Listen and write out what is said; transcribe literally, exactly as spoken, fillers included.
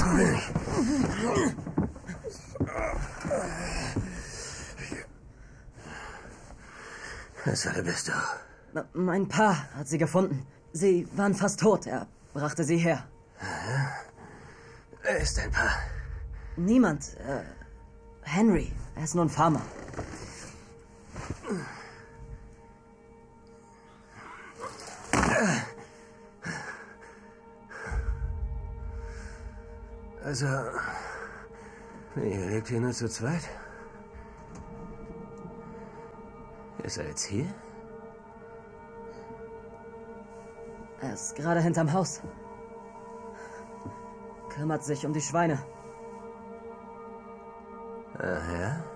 Wo bin ich? Weshalb bist du? M- Mein Pa hat sie gefunden. Sie waren fast tot. Er brachte sie her. Wer ist dein Pa? Niemand. Äh, Henry. Er ist nur ein Farmer. Also, ihr lebt hier nur zu zweit? Ist er jetzt hier? Er ist gerade hinterm Haus. Kümmert sich um die Schweine. Ach ja?